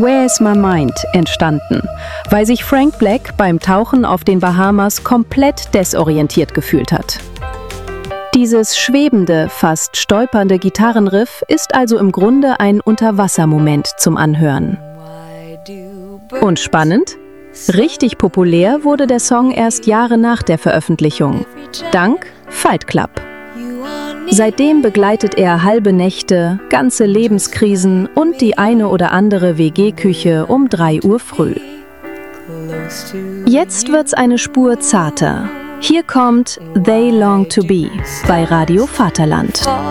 Where's My Mind entstanden, weil sich Frank Black beim Tauchen auf den Bahamas komplett desorientiert gefühlt hat. Dieses schwebende, fast stolpernde Gitarrenriff ist also im Grunde ein Unterwassermoment zum Anhören. Und spannend? Richtig populär wurde der Song erst Jahre nach der Veröffentlichung, dank Fight Club. Seitdem begleitet er halbe Nächte, ganze Lebenskrisen und die eine oder andere WG-Küche um 3 Uhr früh. Jetzt wird's eine Spur zarter. Hier kommt They Long to Be bei Radio Vaterland.